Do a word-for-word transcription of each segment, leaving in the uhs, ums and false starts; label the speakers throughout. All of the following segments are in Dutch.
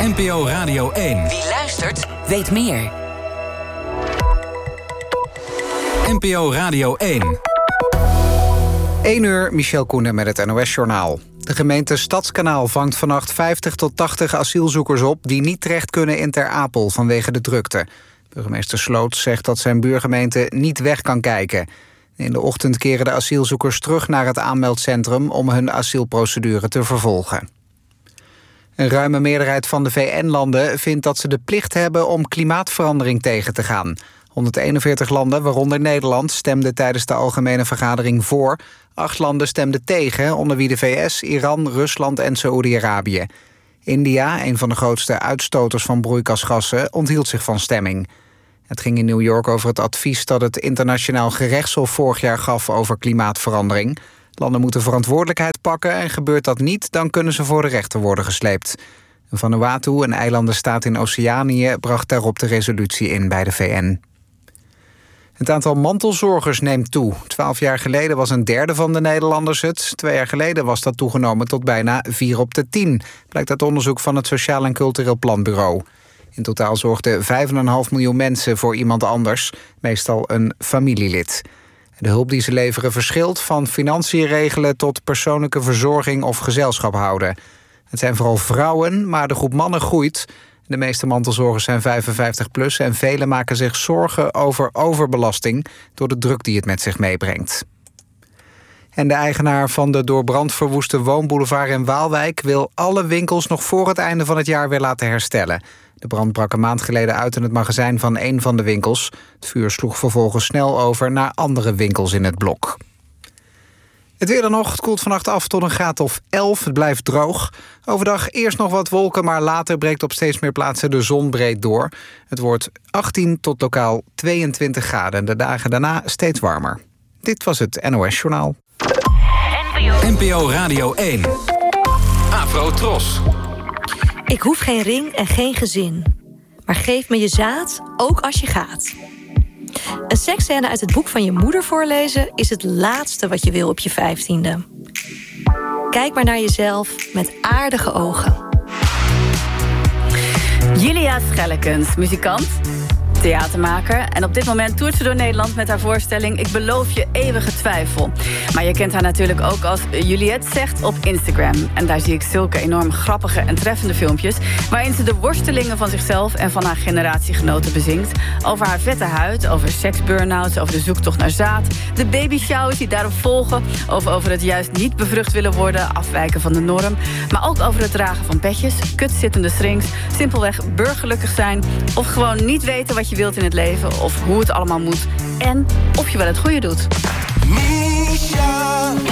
Speaker 1: N P O Radio één.
Speaker 2: Wie luistert, weet meer.
Speaker 1: N P O Radio één.
Speaker 3: één uur, Michel Koenen met het N O S-journaal. De gemeente Stadskanaal vangt vannacht vijftig tot tachtig asielzoekers op... die niet terecht kunnen in Ter Apel vanwege de drukte. Burgemeester Sloot zegt dat zijn buurgemeente niet weg kan kijken. In de ochtend keren de asielzoekers terug naar het aanmeldcentrum... om hun asielprocedure te vervolgen. Een ruime meerderheid van de V N-landen vindt dat ze de plicht hebben... om klimaatverandering tegen te gaan. honderdeenenveertig landen, waaronder Nederland, stemden tijdens de algemene vergadering voor. Acht landen stemden tegen, onder wie de V S, Iran, Rusland en Saoedi-Arabië. India, een van de grootste uitstoters van broeikasgassen, onthield zich van stemming. Het ging in New York over het advies dat het Internationaal Gerechtshof vorig jaar gaf over klimaatverandering. Landen moeten verantwoordelijkheid pakken en gebeurt dat niet, dan kunnen ze voor de rechter worden gesleept. Vanuatu, een eilandenstaat in Oceanië, bracht daarop de resolutie in bij de V N. Het aantal mantelzorgers neemt toe. Twaalf jaar geleden was een derde van de Nederlanders het. Twee jaar geleden was dat toegenomen tot bijna vier op de tien. Blijkt uit onderzoek van het Sociaal en Cultureel Planbureau. In totaal zorgden vijf komma vijf miljoen mensen voor iemand anders. Meestal een familielid. De hulp die ze leveren verschilt van financiën regelen... tot persoonlijke verzorging of gezelschap houden. Het zijn vooral vrouwen, maar de groep mannen groeit... De meeste mantelzorgers zijn vijfenvijftig plus en velen maken zich zorgen over overbelasting door de druk die het met zich meebrengt. En de eigenaar van de door brand verwoeste woonboulevard in Waalwijk wil alle winkels nog voor het einde van het jaar weer laten herstellen. De brand brak een maand geleden uit in het magazijn van een van de winkels. Het vuur sloeg vervolgens snel over naar andere winkels in het blok. Het weer dan nog, het koelt vannacht af tot een graad of elf. Het blijft droog. Overdag eerst nog wat wolken, maar later breekt op steeds meer plaatsen de zon breed door. Het wordt achttien tot lokaal tweeëntwintig graden. En de dagen daarna steeds warmer. Dit was het N O S-journaal.
Speaker 1: N P O Radio één. Afro Tros.
Speaker 4: Ik hoef geen ring en geen gezin. Maar geef me je zaad, ook als je gaat. Een seksscène uit het boek van je moeder voorlezen is het laatste wat je wil op je vijftiende. Kijk maar naar jezelf met aardige ogen.
Speaker 5: Julia Schellekens, muzikant, theatermaker. En op dit moment toert ze door Nederland met haar voorstelling Ik beloof je eeuwige twijfel. Maar je kent haar natuurlijk ook als Juliette Zegt op Instagram. En daar zie ik zulke enorm grappige en treffende filmpjes... waarin ze de worstelingen van zichzelf en van haar generatiegenoten bezingt. Over haar vette huid, over seksburn-outs, over de zoektocht naar zaad... de babyshowers die daarop volgen... of over het juist niet bevrucht willen worden, afwijken van de norm... maar ook over het dragen van petjes, kutzittende strings... simpelweg burgerlijkig zijn of gewoon niet weten wat je wilt in het leven... of hoe het allemaal moet en of je wel het goede doet.
Speaker 1: Misha.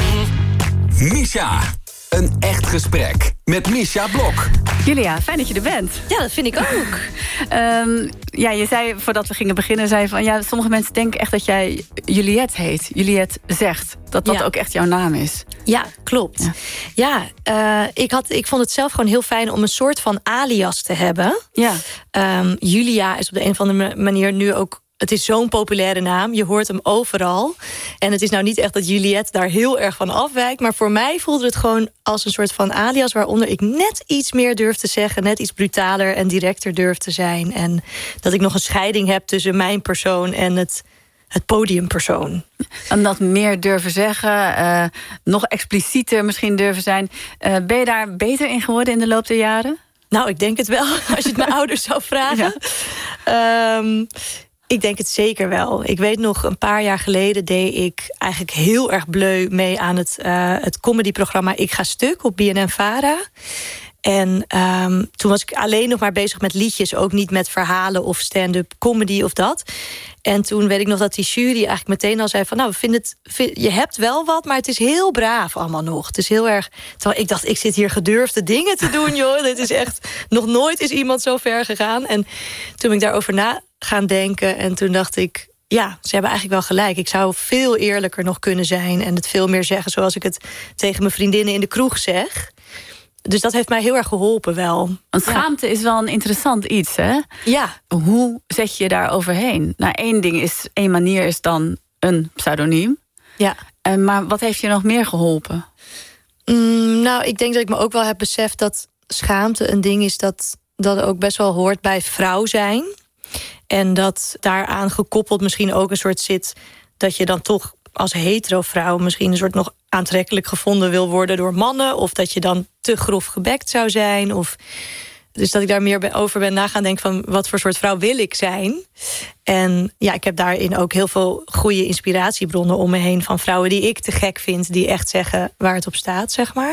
Speaker 1: Misha. Een echt gesprek met Misha Blok.
Speaker 5: Julia, fijn dat je er bent.
Speaker 4: Ja, dat vind ik ook.
Speaker 5: um, ja, je zei voordat we gingen beginnen... zei van ja, sommige mensen denken echt dat jij Juliette heet. Juliette Zegt. Dat dat ja. ook echt jouw naam is.
Speaker 4: Ja, klopt. Ja, ja uh, ik, had, ik vond het zelf gewoon heel fijn om een soort van alias te hebben.
Speaker 5: Ja.
Speaker 4: Um, Julia is op de een of andere manier nu ook... Het is zo'n populaire naam, je hoort hem overal. En het is nou niet echt dat Juliette daar heel erg van afwijkt... maar voor mij voelde het gewoon als een soort van alias... waaronder ik net iets meer durf te zeggen... net iets brutaler en directer durf te zijn. En dat ik nog een scheiding heb tussen mijn persoon en het, het podiumpersoon.
Speaker 5: En dat meer durven zeggen, uh, nog explicieter misschien durven zijn. Uh, ben je daar beter in geworden in de loop der jaren?
Speaker 4: Nou, ik denk het wel, als je het mijn ouders zou vragen. Ja. Um, Ik denk het zeker wel. Ik weet nog, een paar jaar geleden deed ik eigenlijk heel erg bleu mee aan het, uh, het comedyprogramma Ik Ga Stuk op B N N Vara. En um, toen was ik alleen nog maar bezig met liedjes, ook niet met verhalen of stand-up comedy of dat. En toen weet ik nog dat die jury eigenlijk meteen al zei van... nou, we vinden het, vind, je hebt wel wat, maar het is heel braaf allemaal nog. Het is heel erg... Terwijl ik dacht, ik zit hier gedurfde dingen te doen, joh. Dit is echt... Nog nooit is iemand zo ver gegaan. En toen ben ik daarover na gaan denken. En toen dacht ik, ja, ze hebben eigenlijk wel gelijk. Ik zou veel eerlijker nog kunnen zijn... en het veel meer zeggen zoals ik het tegen mijn vriendinnen in de kroeg zeg... Dus dat heeft mij heel erg geholpen wel.
Speaker 5: Want schaamte ja. is wel een interessant iets, hè?
Speaker 4: Ja.
Speaker 5: Hoe zet je je daar overheen? Nou, één ding is, één manier is dan een pseudoniem.
Speaker 4: Ja.
Speaker 5: Uh, maar wat heeft je nog meer geholpen?
Speaker 4: Mm, nou, ik denk dat ik me ook wel heb beseft dat... schaamte een ding is dat dat ook best wel hoort bij vrouw zijn. En dat daaraan gekoppeld misschien ook een soort zit dat je dan toch als hetero vrouw misschien een soort nog aantrekkelijk gevonden wil worden door mannen, of dat je dan te grof gebekt zou zijn, of dus dat ik daar meer over ben na gaan denken van wat voor soort vrouw wil ik zijn. En ja, ik heb daarin ook heel veel goede inspiratiebronnen om me heen van vrouwen die ik te gek vind, die echt zeggen waar het op staat, zeg maar.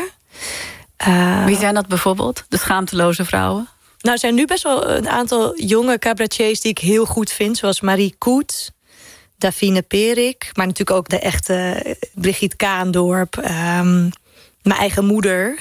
Speaker 4: Uh,
Speaker 5: Wie zijn dat bijvoorbeeld? De schaamteloze vrouwen?
Speaker 4: Nou, er zijn nu best wel een aantal jonge cabaretiers die ik heel goed vind, zoals Marie Koet, Davine Perik, maar natuurlijk ook de echte Brigitte Kaandorp, um, mijn eigen moeder,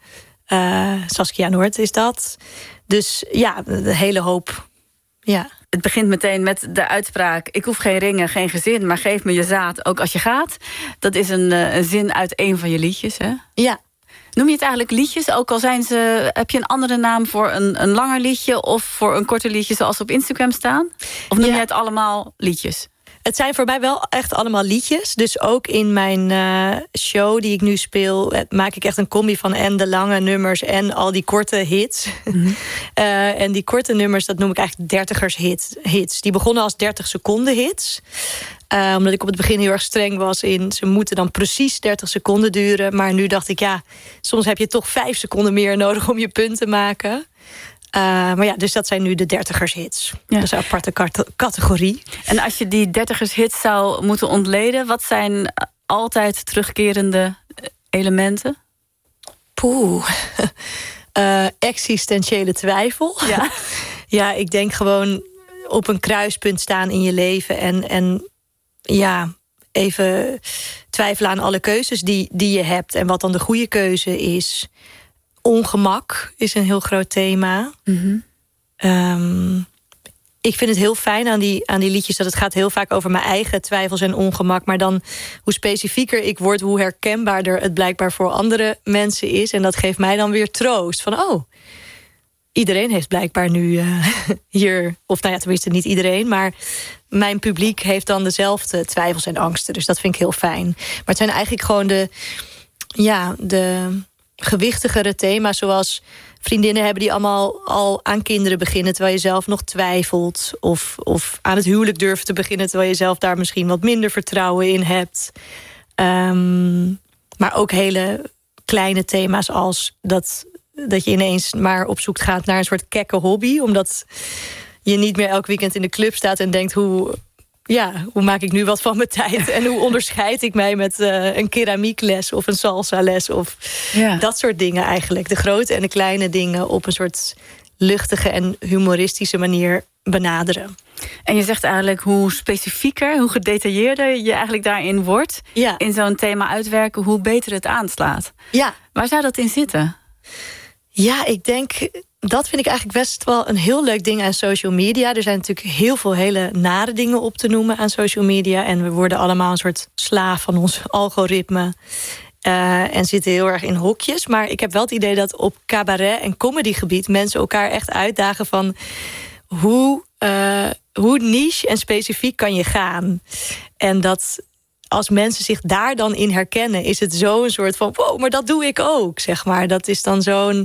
Speaker 4: uh, Saskia Noord is dat. Dus ja, een hele hoop. Ja.
Speaker 5: Het begint meteen met de uitspraak: ik hoef geen ringen, geen gezin, maar geef me je zaad, ook als je gaat. Dat is een, een zin uit een van je liedjes, hè?
Speaker 4: Ja.
Speaker 5: Noem je het eigenlijk liedjes? Ook al zijn ze, heb je een andere naam voor een, een langer liedje of voor een korter liedje zoals ze op Instagram staan? Of noem
Speaker 4: ja.
Speaker 5: je het allemaal liedjes?
Speaker 4: Het zijn voor mij wel echt allemaal liedjes. Dus ook in mijn uh, show die ik nu speel, maak ik echt een combi van en de lange nummers en al die korte hits. Mm-hmm. uh, en die korte nummers, dat noem ik eigenlijk dertigers hit, hits. Die begonnen als dertig seconden hits. Uh, omdat ik op het begin heel erg streng was in ze moeten dan precies dertig seconden duren. Maar nu dacht ik, ja, soms heb je toch vijf seconden meer nodig om je punt te maken. Uh, maar ja, dus dat zijn nu de dertigers hits. Ja. Dat is een aparte kat- categorie.
Speaker 5: En als je die dertigers hits zou moeten ontleden, wat zijn altijd terugkerende elementen?
Speaker 4: Poeh. Uh, existentiële twijfel.
Speaker 5: Ja.
Speaker 4: Ja, ik denk gewoon op een kruispunt staan in je leven en, en ja, even twijfelen aan alle keuzes die, die je hebt en wat dan de goede keuze is. Ongemak is een heel groot thema. Mm-hmm. Um, ik vind het heel fijn aan die, aan die liedjes dat het gaat heel vaak over mijn eigen twijfels en ongemak. Maar dan hoe specifieker ik word, hoe herkenbaarder het blijkbaar voor andere mensen is. En dat geeft mij dan weer troost. Van oh, iedereen heeft blijkbaar nu uh, hier, of nou ja, tenminste niet iedereen, maar mijn publiek heeft dan dezelfde twijfels en angsten. Dus dat vind ik heel fijn. Maar het zijn eigenlijk gewoon de, ja, de gewichtigere thema's, zoals vriendinnen hebben die allemaal al aan kinderen beginnen terwijl je zelf nog twijfelt, of, of aan het huwelijk durven te beginnen terwijl je zelf daar misschien wat minder vertrouwen in hebt. Um, maar ook hele kleine thema's als dat, dat je ineens maar op zoek gaat naar een soort kekke hobby, omdat je niet meer elk weekend in de club staat en denkt hoe, ja, hoe maak ik nu wat van mijn tijd? En hoe onderscheid ik mij met uh, een keramiekles of een salsa-les? Of ja. Dat soort dingen eigenlijk. De grote en de kleine dingen op een soort luchtige en humoristische manier benaderen.
Speaker 5: En je zegt eigenlijk hoe specifieker, hoe gedetailleerder je eigenlijk daarin wordt.
Speaker 4: Ja. In
Speaker 5: zo'n thema uitwerken, hoe beter het aanslaat.
Speaker 4: Ja.
Speaker 5: Waar zou dat in zitten?
Speaker 4: Ja, ik denk, dat vind ik eigenlijk best wel een heel leuk ding aan social media. Er zijn natuurlijk heel veel hele nare dingen op te noemen aan social media. En we worden allemaal een soort slaaf van ons algoritme. Uh, en zitten heel erg in hokjes. Maar ik heb wel het idee dat op cabaret en comedygebied mensen elkaar echt uitdagen van hoe, uh, hoe niche en specifiek kan je gaan. En dat als mensen zich daar dan in herkennen, is het zo een soort van wow, maar dat doe ik ook, zeg maar. Dat is dan zo'n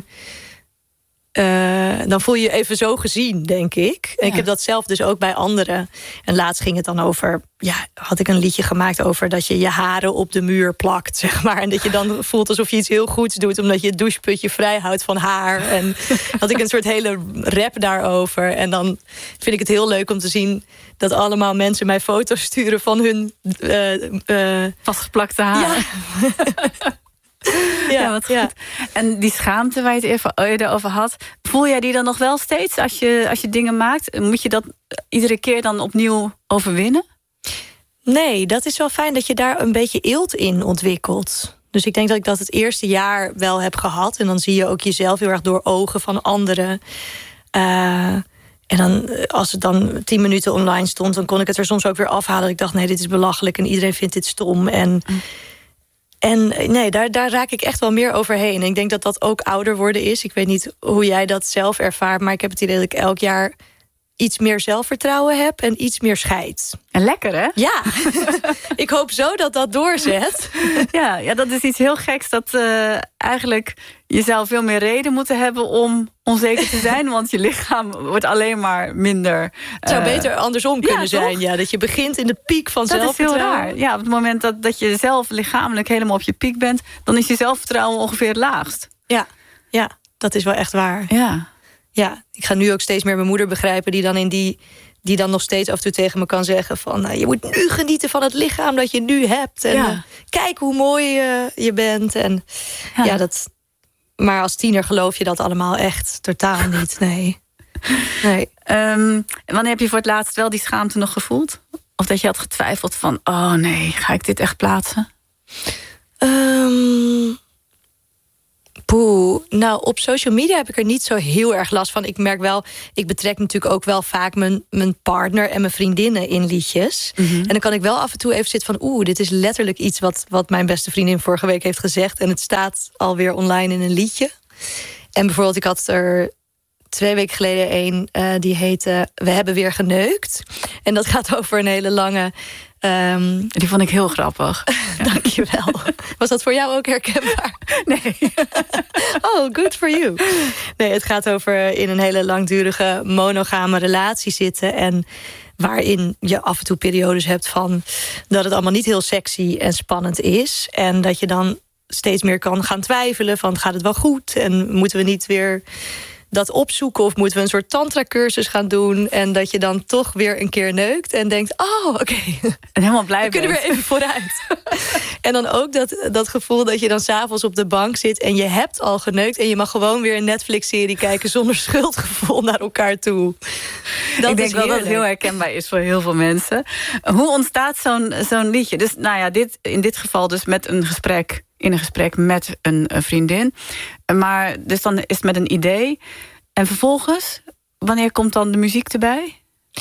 Speaker 4: Uh, dan voel je je even zo gezien, denk ik. En ja. Ik heb dat zelf dus ook bij anderen. En laatst ging het dan over, ja, had ik een liedje gemaakt over dat je je haren op de muur plakt, zeg maar. En dat je dan voelt alsof je iets heel goeds doet, omdat je het doucheputje vrij houdt van haar. En had ik een soort hele rap daarover. En dan vind ik het heel leuk om te zien dat allemaal mensen mij foto's sturen van hun uh, uh,
Speaker 5: vastgeplakte haren.
Speaker 4: Ja.
Speaker 5: Ja, ja, wat goed. Ja. En die schaamte waar je het even eerder over had, voel jij die dan nog wel steeds als je, als je dingen maakt? Moet je dat iedere keer dan opnieuw overwinnen?
Speaker 4: Nee, dat is wel fijn dat je daar een beetje eelt in ontwikkelt. Dus ik denk dat ik dat het eerste jaar wel heb gehad. En dan zie je ook jezelf heel erg door ogen van anderen. Uh, en dan, als het dan tien minuten online stond, dan kon ik het er soms ook weer afhalen. Ik dacht, nee, dit is belachelijk en iedereen vindt dit stom. En mm. En nee, daar, daar raak ik echt wel meer overheen. En ik denk dat dat ook ouder worden is. Ik weet niet hoe jij dat zelf ervaart, maar ik heb het idee dat ik elk jaar iets meer zelfvertrouwen heb en iets meer scheid.
Speaker 5: En lekker, hè?
Speaker 4: Ja, ik hoop zo dat dat doorzet.
Speaker 5: Ja, ja, dat is iets heel geks. Dat uh, eigenlijk je zou veel meer reden moeten hebben om onzeker te zijn. Want je lichaam wordt alleen maar minder... Uh,
Speaker 4: het zou beter andersom kunnen
Speaker 5: ja,
Speaker 4: zijn. Ja, dat je begint in de piek van
Speaker 5: dat
Speaker 4: zelfvertrouwen.
Speaker 5: Dat is heel raar. Ja, op het moment dat, dat je zelf lichamelijk helemaal op je piek bent... dan is je zelfvertrouwen ongeveer het laagst.
Speaker 4: Ja, ja, dat is wel echt waar.
Speaker 5: Ja.
Speaker 4: Ja, ik ga nu ook steeds meer mijn moeder begrijpen... die dan in die... die dan nog steeds af en toe tegen me kan zeggen van... Nou, je moet nu genieten van het lichaam dat je nu hebt. En
Speaker 5: ja.
Speaker 4: uh, kijk hoe mooi uh, je bent. En,
Speaker 5: ja.
Speaker 4: Ja, dat, maar als tiener geloof je dat allemaal echt totaal niet. Nee. nee.
Speaker 5: Um, wanneer heb je voor het laatst wel die schaamte nog gevoeld? Of dat je had getwijfeld van... oh nee, ga ik dit echt plaatsen?
Speaker 4: Um, Poeh, nou op social media heb ik er niet zo heel erg last van. Ik merk wel, ik betrek natuurlijk ook wel vaak mijn, mijn partner en mijn vriendinnen in liedjes. Mm-hmm. En dan kan ik wel af en toe even zitten van... oeh, dit is letterlijk iets wat, wat mijn beste vriendin vorige week heeft gezegd. En het staat alweer online in een liedje. En bijvoorbeeld, ik had er twee weken geleden een uh, die heette... We hebben weer geneukt. En dat gaat over een hele lange... Um,
Speaker 5: die vond ik heel grappig.
Speaker 4: Dankjewel. Was dat voor jou ook herkenbaar?
Speaker 5: Nee.
Speaker 4: Oh, good for you. Nee, het gaat over in een hele langdurige monogame relatie zitten... en waarin je af en toe periodes hebt van... dat het allemaal niet heel sexy en spannend is. En dat je dan steeds meer kan gaan twijfelen van... gaat het wel goed en moeten we niet weer... dat opzoeken of moeten we een soort tantra-cursus gaan doen... en dat je dan toch weer een keer neukt en denkt... oh, oké, okay.
Speaker 5: En helemaal blij
Speaker 4: we kunnen weer even vooruit. En dan ook dat, dat gevoel dat je dan 's avonds op de bank zit... en je hebt al geneukt en je mag gewoon weer een Netflix-serie kijken... zonder schuldgevoel naar elkaar toe. Dat
Speaker 5: Ik denk
Speaker 4: is
Speaker 5: wel dat het heel herkenbaar is voor heel veel mensen. Hoe ontstaat zo'n, zo'n liedje? Dus nou ja, dit, in dit geval dus met een gesprek... in een gesprek met een, een vriendin. Maar dus dan is het met een idee. En vervolgens, wanneer komt dan de muziek erbij?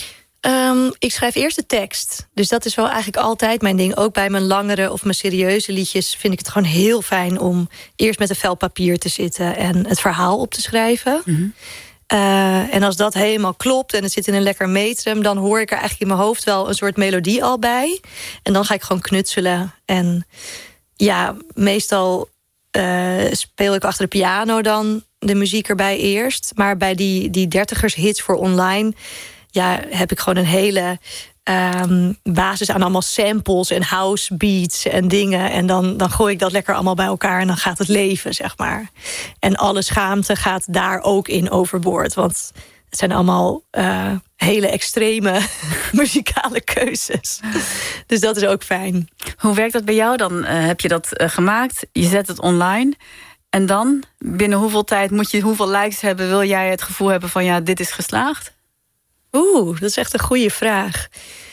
Speaker 4: Um, ik schrijf eerst de tekst. Dus dat is wel eigenlijk altijd mijn ding. Ook bij mijn langere of mijn serieuze liedjes... vind ik het gewoon heel fijn om eerst met een vel papier te zitten... en het verhaal op te schrijven. Mm-hmm. Uh, en als dat helemaal klopt en het zit in een lekker metrum... dan hoor ik er eigenlijk in mijn hoofd wel een soort melodie al bij. En dan ga ik gewoon knutselen. En ja, meestal uh, speel ik achter de piano dan de muziek erbij eerst. Maar bij die, die dertigers hits voor online... ja, heb ik gewoon een hele um, basis aan allemaal samples en house beats en dingen. En dan, dan gooi ik dat lekker allemaal bij elkaar en dan gaat het leven, zeg maar. En alle schaamte gaat daar ook in overboord. Want het zijn allemaal uh, hele extreme muzikale keuzes. Dus dat is ook fijn.
Speaker 5: Hoe werkt dat bij jou dan? Uh, heb je dat uh, gemaakt? Je zet het online... En dan, binnen hoeveel tijd moet je hoeveel likes hebben... wil jij het gevoel hebben van ja, dit is geslaagd?
Speaker 4: Oeh, dat is echt een goede vraag.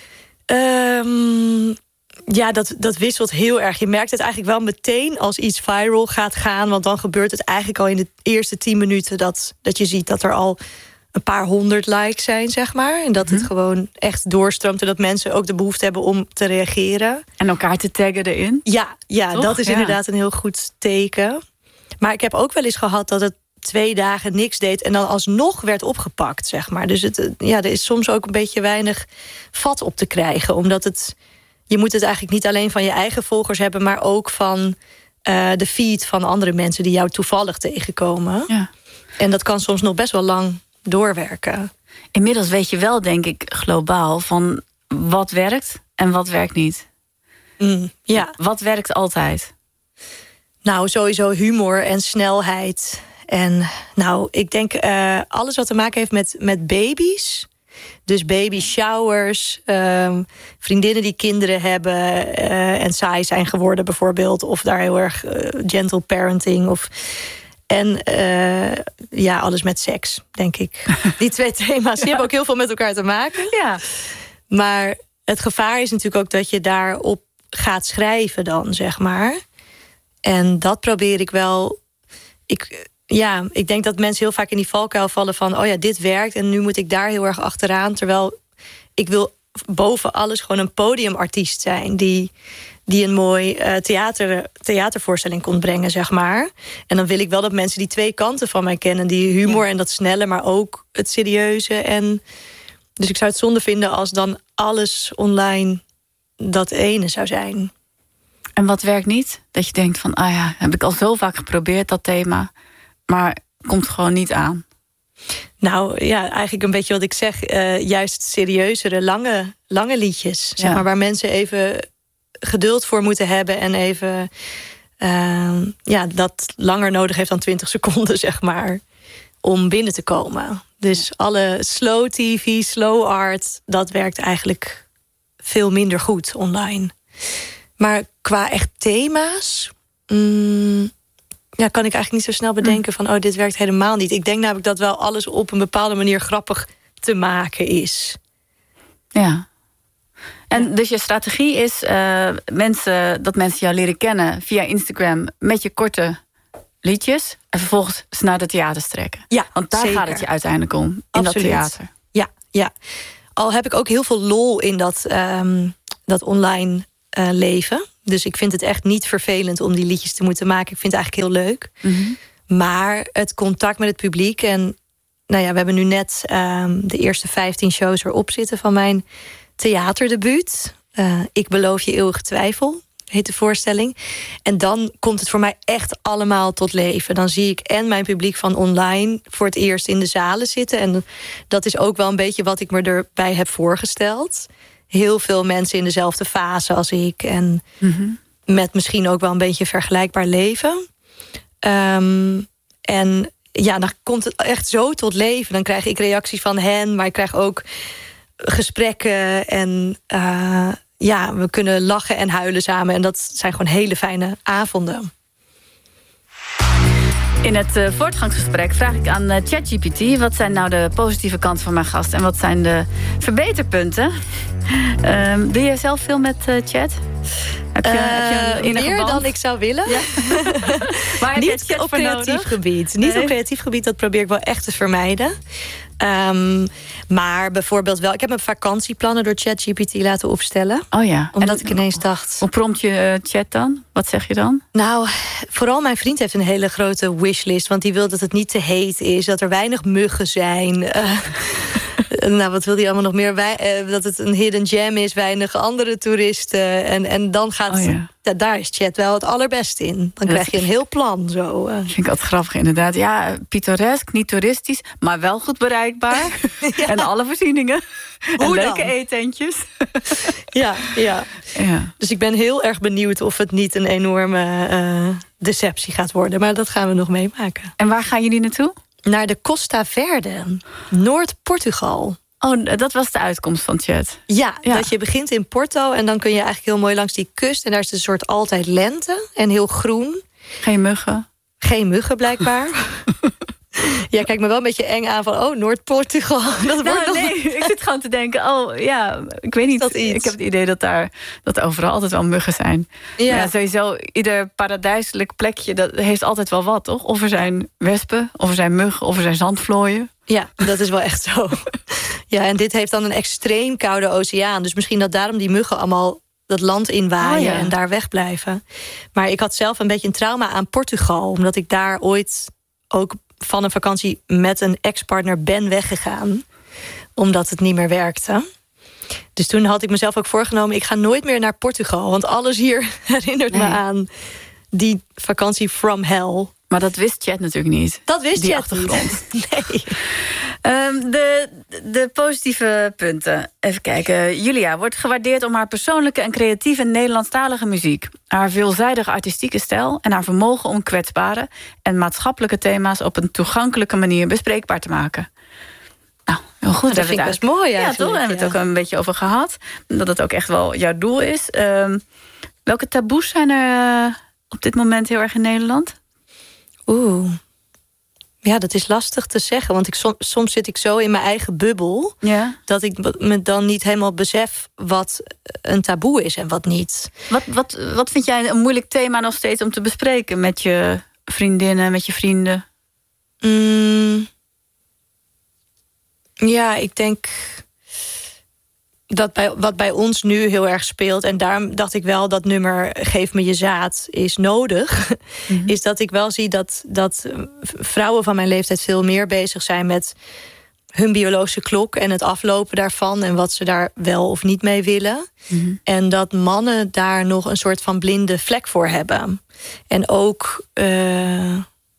Speaker 4: Um, ja, dat, dat wisselt heel erg. Je merkt het eigenlijk wel meteen als iets viral gaat gaan... want dan gebeurt het eigenlijk al in de eerste tien minuten... dat, dat je ziet dat er al een paar honderd likes zijn, zeg maar. En dat het hm. gewoon echt doorstroomt... en dat mensen ook de behoefte hebben om te reageren.
Speaker 5: En elkaar te taggen erin?
Speaker 4: Ja, ja dat is
Speaker 5: ja.
Speaker 4: inderdaad een heel goed teken. Maar ik heb ook wel eens gehad dat het twee dagen niks deed... en dan alsnog werd opgepakt, zeg maar. Dus het, ja, er is soms ook een beetje weinig vat op te krijgen. Omdat het, je moet het eigenlijk niet alleen van je eigen volgers hebben... maar ook van uh, de feed van andere mensen die jou toevallig tegenkomen.
Speaker 5: Ja.
Speaker 4: En dat kan soms nog best wel lang doorwerken.
Speaker 5: Inmiddels weet je wel, denk ik, globaal... van wat werkt en wat werkt niet.
Speaker 4: Mm, ja.
Speaker 5: Wat werkt altijd?
Speaker 4: Nou, sowieso humor en snelheid... En nou, ik denk uh, alles wat te maken heeft met, met baby's. Dus baby showers, um, vriendinnen die kinderen hebben... Uh, en saai zijn geworden bijvoorbeeld. Of daar heel erg uh, gentle parenting. Of, en uh, ja, alles met seks, denk ik. Die twee thema's, die ja. hebben ook heel veel met elkaar te maken.
Speaker 5: Ja.
Speaker 4: Maar het gevaar is natuurlijk ook dat je daarop gaat schrijven dan, zeg maar. En dat probeer ik wel... Ik, Ja, ik denk dat mensen heel vaak in die valkuil vallen van... oh ja, dit werkt en nu moet ik daar heel erg achteraan. Terwijl ik wil boven alles gewoon een podiumartiest zijn... die, die een mooi uh, theater, theatervoorstelling kon brengen, zeg maar. En dan wil ik wel dat mensen die twee kanten van mij kennen. Die humor en dat snelle, maar ook het serieuze. En Dus ik zou het zonde vinden als dan alles online dat ene zou zijn.
Speaker 5: En wat werkt niet? Dat je denkt van, ah ja, heb ik al zo vaak geprobeerd, dat thema. Maar komt gewoon niet aan.
Speaker 4: Nou ja, eigenlijk een beetje wat ik zeg. Uh, juist serieuzere, lange, lange liedjes. Zeg
Speaker 5: Ja.
Speaker 4: maar, waar mensen even geduld voor moeten hebben. En even uh, ja, dat langer nodig heeft dan twintig seconden, zeg maar. Om binnen te komen. Dus alle slow T V, slow art, dat werkt eigenlijk veel minder goed online. Maar qua echt thema's, mm, ja, kan ik eigenlijk niet zo snel bedenken van, oh, dit werkt helemaal niet. Ik denk namelijk dat wel alles op een bepaalde manier grappig te maken is.
Speaker 5: Ja. En dus je strategie is uh, mensen, dat mensen jou leren kennen via Instagram met je korte liedjes en vervolgens ze naar de theaters trekken.
Speaker 4: Ja,
Speaker 5: want daar
Speaker 4: zeker.
Speaker 5: gaat het je uiteindelijk om, in
Speaker 4: Absoluut.
Speaker 5: dat theater.
Speaker 4: Ja, ja. Al heb ik ook heel veel lol in dat, um, dat online uh, leven. Dus ik vind het echt niet vervelend om die liedjes te moeten maken. Ik vind het eigenlijk heel leuk.
Speaker 5: Mm-hmm.
Speaker 4: Maar het contact met het publiek en nou ja, we hebben nu net um, de eerste vijftien shows erop zitten van mijn theaterdebuut. Uh, ik beloof je eeuwige twijfel, heet de voorstelling. En dan komt het voor mij echt allemaal tot leven. Dan zie ik en mijn publiek van online voor het eerst in de zalen zitten. En dat is ook wel een beetje wat ik me erbij heb voorgesteld. Heel veel mensen in dezelfde fase als ik. En
Speaker 5: Mm-hmm.
Speaker 4: met misschien ook wel een beetje vergelijkbaar leven. Um, en ja, dan komt het echt zo tot leven. Dan krijg ik reacties van hen, maar ik krijg ook gesprekken. En uh, ja, we kunnen lachen en huilen samen. En dat zijn gewoon hele fijne avonden.
Speaker 5: In het uh, voortgangsgesprek vraag ik aan uh, ChatGPT, wat zijn nou de positieve kanten van mijn gast en wat zijn de verbeterpunten? Um, doe je zelf veel met uh, chat? Heb je,
Speaker 4: Uh,
Speaker 5: heb je een innige
Speaker 4: meer
Speaker 5: band?
Speaker 4: dan ik zou willen.
Speaker 5: Ja. Maar heb je
Speaker 4: Niet
Speaker 5: chat
Speaker 4: op
Speaker 5: voor
Speaker 4: creatief
Speaker 5: nodig?
Speaker 4: gebied. Niet
Speaker 5: Nee.
Speaker 4: op creatief gebied, dat probeer ik wel echt te vermijden. Um, maar bijvoorbeeld wel, ik heb mijn vakantieplannen door ChatGPT laten opstellen.
Speaker 5: Oh ja.
Speaker 4: Omdat
Speaker 5: En
Speaker 4: ik ineens dacht,
Speaker 5: hoe prompt je uh, chat dan? Wat zeg je dan?
Speaker 4: nou, vooral mijn vriend heeft een hele grote wishlist. Want die wil dat het niet te heet is, dat er weinig muggen zijn. Uh, nou, wat wil hij allemaal nog meer? Wij, uh, dat het een hidden gem is, weinig andere toeristen. En, en dan gaat,
Speaker 5: Oh ja.
Speaker 4: da, daar is chat wel het allerbeste in. Dan krijg je een heel plan zo. Uh.
Speaker 5: Vind ik altijd grappig, inderdaad. Ja, pittoresk, niet toeristisch, maar wel goed bereikbaar.
Speaker 4: Ja.
Speaker 5: En alle voorzieningen. En
Speaker 4: Hoe
Speaker 5: leuke
Speaker 4: dan?
Speaker 5: eetentjes.
Speaker 4: Ja, ja.
Speaker 5: Ja.
Speaker 4: Dus ik ben heel erg benieuwd of het niet een enorme uh, deceptie gaat worden. Maar dat gaan we nog meemaken.
Speaker 5: En waar gaan jullie naartoe?
Speaker 4: Naar de Costa Verde, Noord-Portugal.
Speaker 5: Oh, dat was de uitkomst van chat.
Speaker 4: Ja,
Speaker 5: Ja.
Speaker 4: dat je begint in Porto en dan kun je eigenlijk heel mooi langs die kust. En daar is een soort altijd lente en heel groen.
Speaker 5: Geen muggen.
Speaker 4: Geen muggen blijkbaar. Ja, kijk me wel een beetje eng aan van, oh, Noord-Portugal. Dat wordt
Speaker 5: Nou,
Speaker 4: nog...
Speaker 5: nee, ik zit gewoon te denken, oh ja, ik weet niet.
Speaker 4: Dat iets.
Speaker 5: Ik heb het idee dat daar dat er overal altijd wel muggen zijn.
Speaker 4: Ja.
Speaker 5: Ja. Ja, sowieso, ieder paradijselijk plekje, dat heeft altijd wel wat, toch? Of er zijn wespen, of er zijn muggen, of er zijn zandvlooien.
Speaker 4: Ja, dat is wel echt zo. Ja, en dit heeft dan een extreem koude oceaan. Dus misschien dat daarom die muggen allemaal dat land inwaaien
Speaker 5: Oh ja.
Speaker 4: en daar wegblijven. Maar ik had zelf een beetje een trauma aan Portugal. Omdat ik daar ooit ook van een vakantie met een ex-partner ben weggegaan. Omdat het niet meer werkte. Dus toen had ik mezelf ook voorgenomen, ik ga nooit meer naar Portugal. Want alles hier herinnert me
Speaker 5: Nee.
Speaker 4: aan die vakantie from hell.
Speaker 5: Maar dat wist chat natuurlijk niet.
Speaker 4: Dat wist
Speaker 5: Die
Speaker 4: je
Speaker 5: achtergrond.
Speaker 4: niet. Nee.
Speaker 5: Um, de, de positieve punten. Even kijken. Julia wordt gewaardeerd om haar persoonlijke en creatieve Nederlandstalige muziek. Haar veelzijdige artistieke stijl en haar vermogen om kwetsbare en maatschappelijke thema's op een toegankelijke manier bespreekbaar te maken. Nou, heel goed.
Speaker 4: Dat vind ik best mooi
Speaker 5: Ja,
Speaker 4: eigenlijk.
Speaker 5: toch? Daar hebben we het
Speaker 4: ja.
Speaker 5: ook een beetje over gehad. Dat het ook echt wel jouw doel is. Um, welke taboes zijn er uh, op dit moment heel erg in Nederland?
Speaker 4: Oeh. Ja, dat is lastig te zeggen. Want ik, som, soms zit ik zo in mijn eigen bubbel
Speaker 5: Ja.
Speaker 4: dat ik me dan niet helemaal besef wat een taboe is en wat niet.
Speaker 5: Wat, wat, wat vind jij een moeilijk thema nog steeds om te bespreken met je vriendinnen, met je vrienden?
Speaker 4: Mm. Ja, ik denk dat bij, wat bij ons nu heel erg speelt, en daarom dacht ik wel dat nummer Geef me je zaad is nodig, mm-hmm. is dat ik wel zie dat, dat vrouwen van mijn leeftijd veel meer bezig zijn met hun biologische klok en het aflopen daarvan en wat ze daar wel of niet mee willen. Mm-hmm. En dat mannen daar nog een soort van blinde vlek voor hebben. En ook uh,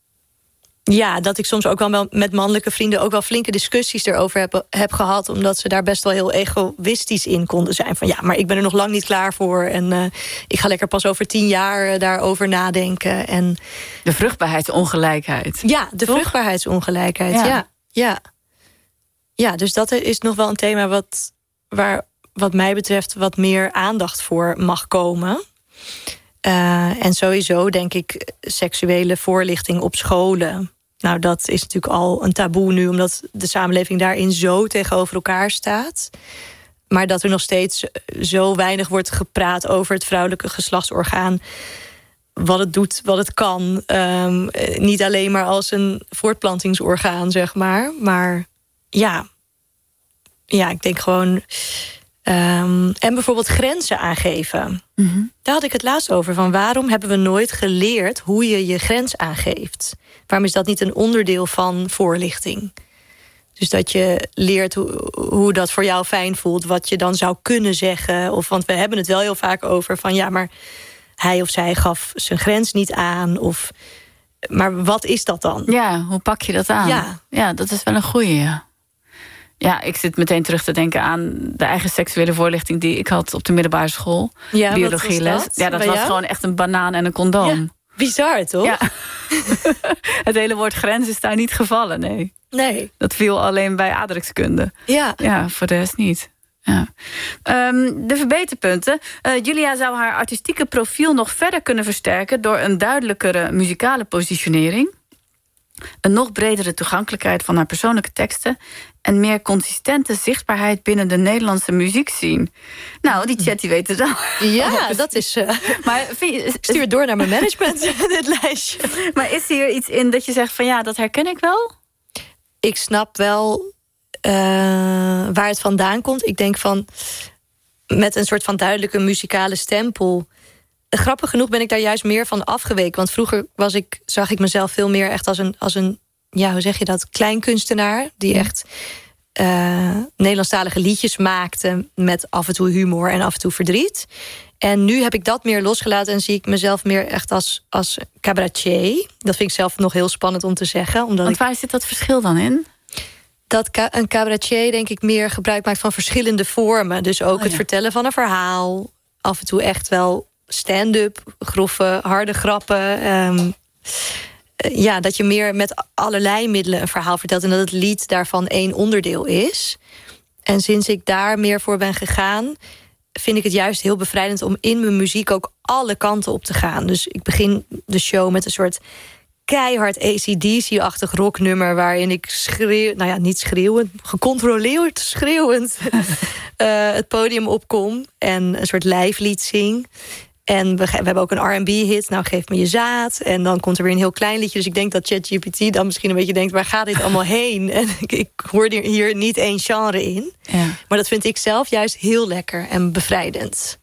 Speaker 4: ja, dat ik soms ook wel met mannelijke vrienden ook wel flinke discussies erover heb, heb gehad, omdat ze daar best wel heel egoïstisch in konden zijn. Van ja, maar ik ben er nog lang niet klaar voor en uh, ik ga lekker pas over tien jaar uh, daarover nadenken. En
Speaker 5: de vruchtbaarheidsongelijkheid.
Speaker 4: Ja, de Toch? vruchtbaarheidsongelijkheid. Ja. ja, ja. Ja, dus dat is nog wel een thema wat, waar wat mij betreft wat meer aandacht voor mag komen. Uh, en sowieso denk ik seksuele voorlichting op scholen. Nou, dat is natuurlijk al een taboe nu, omdat de samenleving daarin zo tegenover elkaar staat. Maar dat er nog steeds zo weinig wordt gepraat over het vrouwelijke geslachtsorgaan, wat het doet, wat het kan. Um, niet alleen maar als een voortplantingsorgaan, zeg maar. Maar ja, ja ik denk gewoon Um, en bijvoorbeeld grenzen aangeven. Mm-hmm. Daar had ik het laatst over. Van waarom hebben we nooit geleerd hoe je je grens aangeeft? Waarom is dat niet een onderdeel van voorlichting? Dus dat je leert hoe, hoe dat voor jou fijn voelt, wat je dan zou kunnen zeggen. Of, want we hebben het wel heel vaak over van ja, maar hij of zij gaf zijn grens niet aan. Of, maar wat is dat dan?
Speaker 5: Ja, hoe pak je dat aan?
Speaker 4: Ja,
Speaker 5: ja dat is wel een goeie, ja. Ja, ik zit meteen terug te denken aan de eigen seksuele voorlichting die ik had op de middelbare school.
Speaker 4: Ja,
Speaker 5: biologieles. Ja, dat
Speaker 4: Bij
Speaker 5: was
Speaker 4: jou?
Speaker 5: gewoon echt een banaan en een condoom.
Speaker 4: Ja, bizar, toch?
Speaker 5: Ja. Het hele woord grens is daar niet gevallen, nee.
Speaker 4: Nee.
Speaker 5: Dat viel alleen bij aardrijkskunde.
Speaker 4: Ja.
Speaker 5: Ja, voor de rest niet. Ja. Um, de verbeterpunten. Uh, Julia zou haar artistieke profiel nog verder kunnen versterken door een duidelijkere muzikale positionering, een nog bredere toegankelijkheid van haar persoonlijke teksten en meer consistente zichtbaarheid binnen de Nederlandse muziekscene. Nou, die chat die weet het al.
Speaker 4: Ja, dat is... Uh, maar je, stuur het door naar mijn management, dit lijstje.
Speaker 5: Maar is hier iets in dat je zegt van ja, dat herken ik wel?
Speaker 4: Ik snap wel uh, waar het vandaan komt. Ik denk van, met een soort van duidelijke muzikale stempel. Grappig genoeg ben ik daar juist meer van afgeweken. Want vroeger was ik, zag ik mezelf veel meer echt als een, als een ja, hoe zeg je dat, kleinkunstenaar. Die echt uh, Nederlandstalige liedjes maakte met af en toe humor en af en toe verdriet. En nu heb ik dat meer losgelaten en zie ik mezelf meer echt als, als cabaretier. Dat vind ik zelf nog heel spannend om te zeggen. Omdat
Speaker 5: Want
Speaker 4: ik,
Speaker 5: waar zit dat verschil dan in?
Speaker 4: Dat een cabaretier denk ik meer gebruik maakt van verschillende vormen. Dus ook oh, ja. het vertellen van een verhaal. Af en toe echt wel stand-up, grove, harde grappen. Um, ja, dat je meer met allerlei middelen een verhaal vertelt en dat het lied daarvan één onderdeel is. En sinds ik daar meer voor ben gegaan, vind ik het juist heel bevrijdend om in mijn muziek ook alle kanten op te gaan. Dus ik begin de show met een soort keihard A C D C-achtig rocknummer waarin ik schreeuw, nou ja, niet schreeuwend, gecontroleerd schreeuwend uh, het podium opkom en een soort lijflied zing. En we, we hebben ook een R en B-hit, nou geef me je zaad. En dan komt er weer een heel klein liedje. Dus ik denk dat ChatGPT dan misschien een beetje denkt, waar gaat dit allemaal heen? En ik, ik hoor hier niet één genre in. Ja. Maar dat vind ik zelf juist heel lekker en bevrijdend.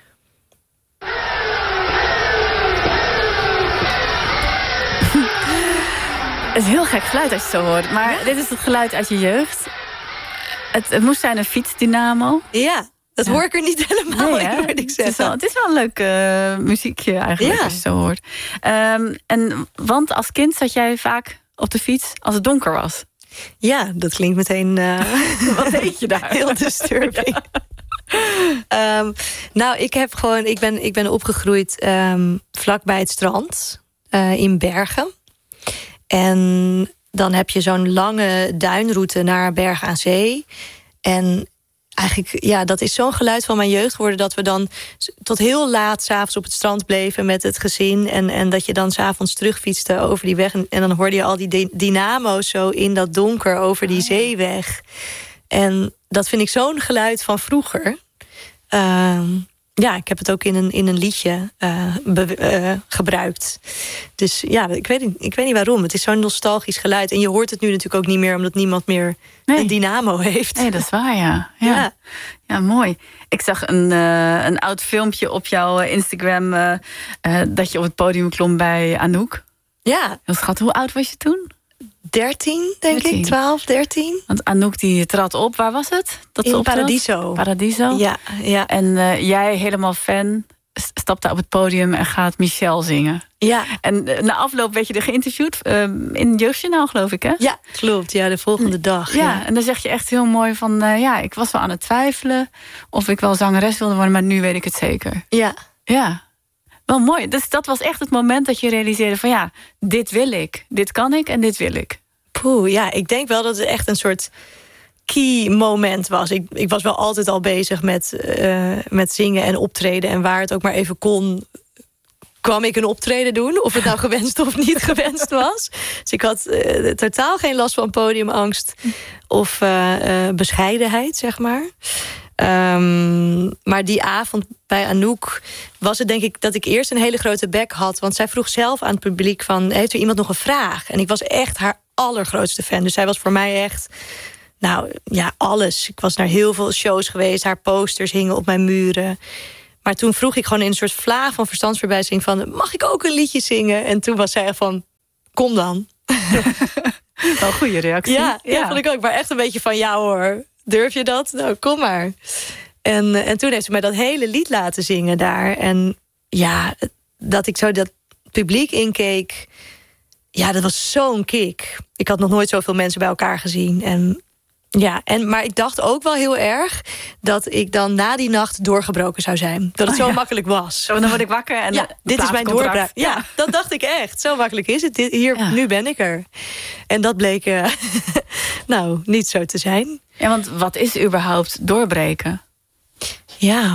Speaker 5: Het is een heel gek geluid als je het zo hoort. Maar ja. Dit is het geluid uit je jeugd. Het, het moest zijn een fietsdynamo.
Speaker 4: Ja. Dat ja. hoor ik er niet helemaal nee, in, moet ik zeggen.
Speaker 5: Het is wel, het is wel een leuk uh, muziekje eigenlijk, ja. als je het zo hoort. Um, en, want als kind zat jij vaak op de fiets als het donker was.
Speaker 4: Ja, dat klinkt meteen... Uh,
Speaker 5: wat deed je daar?
Speaker 4: Heel disturbing. Ja. Um, nou, ik, heb gewoon, ik, ben, ik ben opgegroeid um, vlakbij het strand uh, in Bergen. En dan heb je zo'n lange duinroute naar Bergen aan Zee. En eigenlijk, ja, dat is zo'n geluid van mijn jeugd geworden, dat we dan tot heel laat 's avonds op het strand bleven met het gezin. En, en dat je dan 's avonds terugfietste over die weg. En, en dan hoorde je al die dynamo's zo in dat donker over die zeeweg. En dat vind ik zo'n geluid van vroeger. Uh, ja, ik heb het ook in een, in een liedje uh, be, uh, gebruikt. Dus ja, ik weet, ik weet niet waarom. Het is zo'n nostalgisch geluid. En je hoort het nu natuurlijk ook niet meer, omdat niemand meer nee. een dynamo heeft.
Speaker 5: Nee, dat is waar, ja. Ja, ja. ja mooi. Ik zag een, uh, een oud filmpje op jouw Instagram Uh, uh, dat je op het podium klom bij Anouk.
Speaker 4: Ja.
Speaker 5: Heel schat. Hoe oud was je toen?
Speaker 4: dertien, denk
Speaker 5: dertien.
Speaker 4: ik. twaalf, dertien.
Speaker 5: Want Anouk die trad op. Waar was het? Dat ze
Speaker 4: In
Speaker 5: optrad?
Speaker 4: Paradiso.
Speaker 5: Paradiso.
Speaker 4: Ja, ja.
Speaker 5: En uh, jij, helemaal fan, stapt daar op het podium en gaat Michel zingen.
Speaker 4: Ja.
Speaker 5: En uh, na afloop werd je er geïnterviewd uh, in het Jeugdjournaal, geloof ik, hè?
Speaker 4: Ja, klopt. Ja, de volgende dag.
Speaker 5: Ja,
Speaker 4: ja.
Speaker 5: En dan zeg je echt heel mooi van... Uh, ja, ik was wel aan het twijfelen of ik wel zangeres wilde worden... maar nu weet ik het zeker.
Speaker 4: Ja.
Speaker 5: Ja, wel mooi. Dus dat was echt het moment dat je realiseerde van... ja, dit wil ik, dit kan ik en dit wil ik.
Speaker 4: Poeh, ja, ik denk wel dat het echt een soort key moment was. Ik, ik was wel altijd al bezig met, uh, met zingen en optreden. En waar het ook maar even kon, kwam ik een optreden doen. Of het nou gewenst of niet gewenst was. Dus ik had uh, totaal geen last van podiumangst. Of uh, uh, bescheidenheid, zeg maar. Um, maar die avond bij Anouk was het denk ik dat ik eerst een hele grote bek had. Want zij vroeg zelf aan het publiek van... heeft er iemand nog een vraag? En ik was echt haar allergrootste fan. Dus zij was voor mij echt... nou ja, alles. Ik was naar heel veel shows geweest. Haar posters hingen op mijn muren. Maar toen vroeg ik gewoon in een soort vlaag van verstandsverbijzing... van, mag ik ook een liedje zingen? En toen was zij echt van, kom dan.
Speaker 5: Wel een goede reactie.
Speaker 4: Ja, ja, ja, vond ik ook. Maar echt een beetje van, ja hoor... durf je dat? Nou, kom maar. En, en toen heeft ze mij dat hele lied laten zingen daar. En ja, dat ik zo dat publiek inkeek... ja, dat was zo'n kick. Ik had nog nooit zoveel mensen bij elkaar gezien. En, ja, en, maar ik dacht ook wel heel erg... dat ik dan na die nacht doorgebroken zou zijn. Dat het oh, zo ja. makkelijk was.
Speaker 5: Zo, dan word ik wakker en
Speaker 4: ja, dit is mijn doorbraak. Ja, ja, dat dacht ik echt. Zo makkelijk is het. Dit, hier, ja. Nu ben ik er. En dat bleek uh, nou niet zo te zijn.
Speaker 5: Ja, want wat is überhaupt doorbreken?
Speaker 4: Ja.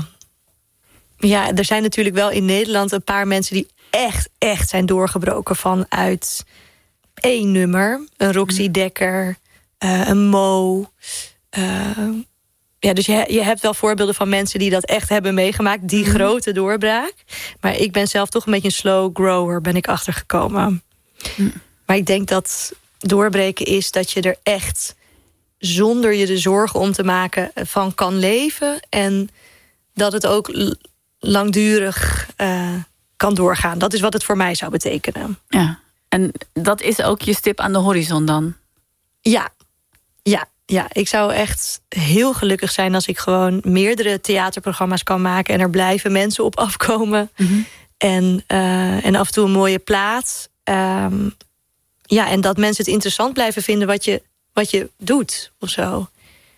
Speaker 4: Ja, er zijn natuurlijk wel in Nederland een paar mensen... die echt, echt zijn doorgebroken vanuit één nummer. Een Roxy Dekker, uh, een Mo. Uh, ja, dus je, je hebt wel voorbeelden van mensen die dat echt hebben meegemaakt. Die mm. grote doorbraak. Maar ik ben zelf toch een beetje een slow grower, ben ik achtergekomen. Mm. Maar ik denk dat doorbreken is dat je er echt... zonder je de zorgen om te maken van kan leven. En dat het ook l- langdurig uh, kan doorgaan. Dat is wat het voor mij zou betekenen.
Speaker 5: Ja, en dat is ook je stip aan de horizon dan?
Speaker 4: Ja, ja, ja. Ik zou echt heel gelukkig zijn als ik gewoon meerdere theaterprogramma's kan maken... en er blijven mensen op afkomen. Mm-hmm. En, uh, en af en toe een mooie plaat. Um, ja, en dat mensen het interessant blijven vinden wat je... wat je doet, of zo.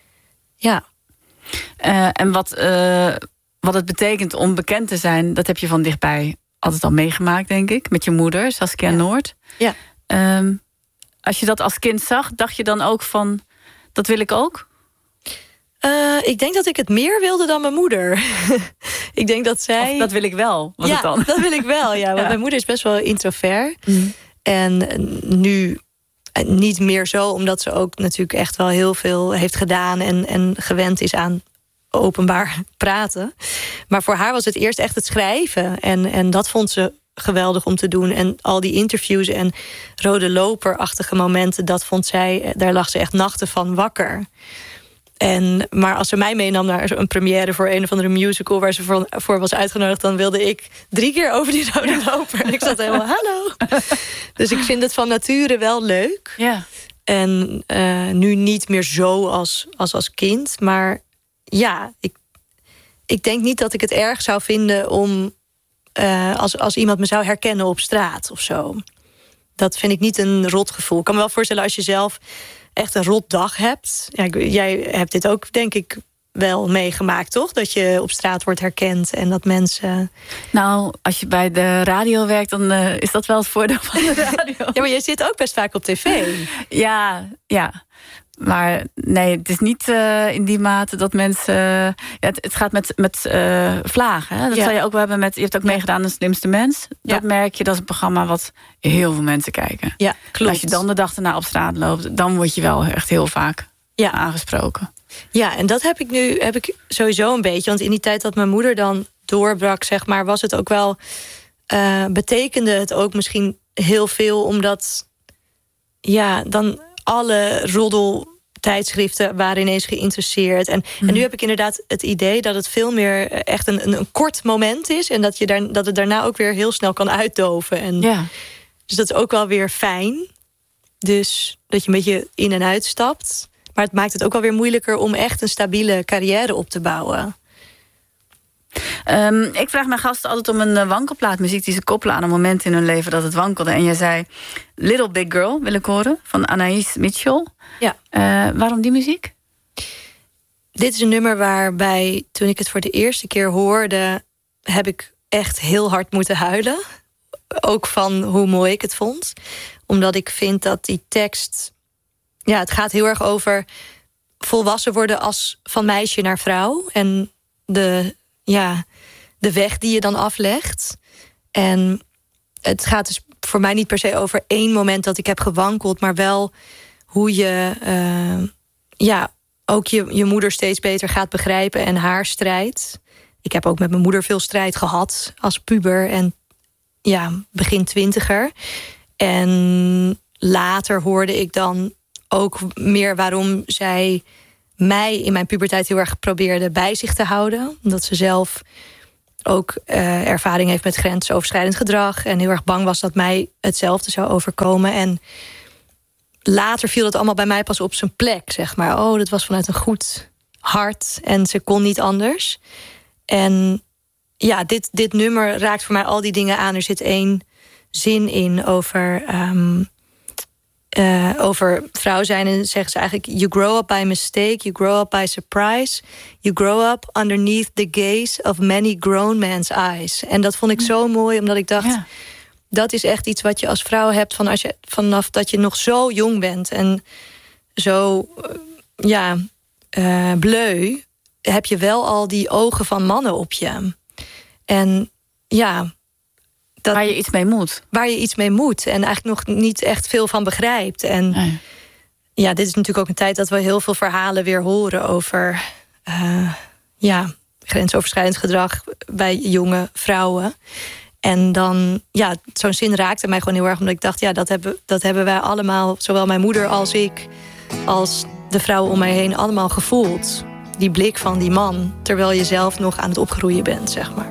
Speaker 4: Ja.
Speaker 5: Uh, en wat, uh, wat het betekent om bekend te zijn... dat heb je van dichtbij altijd al meegemaakt, denk ik. Met je moeder, Saskia ja. Noord.
Speaker 4: Ja.
Speaker 5: Um, als je dat als kind zag, dacht je dan ook van... dat wil ik ook?
Speaker 4: Uh, ik denk dat ik het meer wilde dan mijn moeder. Ik denk dat zij...
Speaker 5: Of dat wil ik wel, was
Speaker 4: ja,
Speaker 5: het dan?
Speaker 4: dat wil ik wel, ja. Want ja. mijn moeder is best wel introvert.
Speaker 5: Mm.
Speaker 4: En nu... niet meer zo, omdat ze ook natuurlijk echt wel heel veel heeft gedaan... en, en gewend is aan openbaar praten. Maar voor haar was het eerst echt het schrijven. En, en dat vond ze geweldig om te doen. En al die interviews en rode loperachtige momenten... dat vond zij, daar lag ze echt nachten van wakker. En, maar als ze mij meenam naar een première voor een of andere musical... waar ze voor, voor was uitgenodigd... dan wilde ik drie keer over die rode loper. En ik zat helemaal, hallo. Dus ik vind het van nature wel leuk.
Speaker 5: Ja.
Speaker 4: En uh, nu niet meer zo als, als als kind. Maar ja, ik, ik denk niet dat ik het erg zou vinden... om uh, als, als iemand me zou herkennen op straat of zo. Dat vind ik niet een rot gevoel. Ik kan me wel voorstellen als je zelf... echt een rot dag hebt. Ja, jij hebt dit ook, denk ik, wel meegemaakt, toch? Dat je op straat wordt herkend en dat mensen...
Speaker 5: Nou, als je bij de radio werkt, dan uh, is dat wel het voordeel van de radio.
Speaker 4: Ja, maar je zit ook best vaak op tv.
Speaker 5: Ja, ja. Maar nee, het is niet uh, in die mate dat mensen... Uh, ja, het, het gaat met, met uh, vlagen. Hè? Dat ja. zal je ook wel hebben met... Je hebt ook ja. meegedaan aan Slimste Mens. Dat ja. merk je, dat is een programma wat heel veel mensen kijken.
Speaker 4: Ja, klopt.
Speaker 5: Als je dan de dag erna op straat loopt... dan word je wel echt heel vaak ja. aangesproken.
Speaker 4: Ja, en dat heb ik nu heb ik sowieso een beetje. Want in die tijd dat mijn moeder dan doorbrak, zeg maar... was het ook wel... Uh, betekende het ook misschien heel veel, omdat... ja, dan... alle roddeltijdschriften waren ineens geïnteresseerd. En, mm. en nu heb ik inderdaad het idee dat het veel meer echt een, een, een kort moment is. En dat, je daar, dat het daarna ook weer heel snel kan uitdoven. En,
Speaker 5: ja.
Speaker 4: Dus dat is ook wel weer fijn. Dus dat je een beetje in en uit stapt. Maar het maakt het ook alweer moeilijker om echt een stabiele carrière op te bouwen.
Speaker 5: Um, ik vraag mijn gasten altijd om een uh, wankelplaatmuziek die ze koppelen aan een moment in hun leven dat het wankelde. En jij zei Little Big Girl, wil ik horen, van Anaïs Mitchell.
Speaker 4: Ja.
Speaker 5: Uh, waarom die muziek?
Speaker 4: Dit is een nummer waarbij, toen ik het voor de eerste keer hoorde, heb ik echt heel hard moeten huilen. Ook van hoe mooi ik het vond. Omdat ik vind dat die tekst, ja, het gaat heel erg over volwassen worden als van meisje naar vrouw. En de, ja, de weg die je dan aflegt. En het gaat dus voor mij niet per se over één moment dat ik heb gewankeld, maar wel hoe je uh, ja, ook je, je moeder steeds beter gaat begrijpen en haar strijd. Ik heb ook met mijn moeder veel strijd gehad als puber en ja, begin twintiger. En later hoorde ik dan ook meer waarom zij mij in mijn puberteit heel erg probeerde bij zich te houden. Omdat ze zelf ook uh, ervaring heeft met grensoverschrijdend gedrag en heel erg bang was dat mij hetzelfde zou overkomen. En later viel het allemaal bij mij pas op zijn plek, zeg maar. Oh, dat was vanuit een goed hart en ze kon niet anders. En ja, dit, dit nummer raakt voor mij al die dingen aan. Er zit één zin in over, um, uh, over vrouw zijn. En zeggen ze eigenlijk, you grow up by mistake, you grow up by surprise, you grow up underneath the gaze of many grown men's eyes. En dat vond ik zo mooi, omdat ik dacht, ja, dat is echt iets wat je als vrouw hebt van als je, vanaf dat je nog zo jong bent en zo uh, ja, uh, bleu, heb je wel al die ogen van mannen op je. En ja, dat,
Speaker 5: waar je iets mee moet.
Speaker 4: Waar je iets mee moet. En eigenlijk nog niet echt veel van begrijpt. En nee. ja, dit is natuurlijk ook een tijd dat we heel veel verhalen weer horen over uh, ja, grensoverschrijdend gedrag bij jonge vrouwen. En dan, ja, zo'n zin raakte mij gewoon heel erg, omdat ik dacht, ja, dat hebben, dat hebben wij allemaal, zowel mijn moeder als ik, als de vrouwen om mij heen, allemaal gevoeld. Die blik van die man, terwijl je zelf nog aan het opgroeien bent, zeg maar.